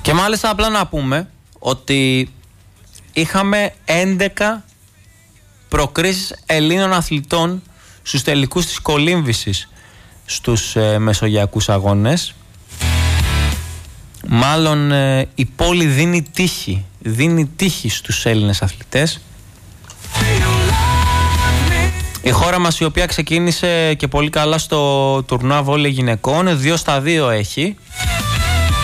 Και μάλιστα απλά να πούμε ότι είχαμε 11 προκρίσεις Ελλήνων αθλητών στους τελικούς της κολύμβησης στους μεσογειακούς αγώνες. Μάλλον η πόλη δίνει τύχη στους Έλληνες αθλητές. Η χώρα μας, η οποία ξεκίνησε και πολύ καλά στο τουρνουά βόλεϊ γυναικών, 2-2 έχει.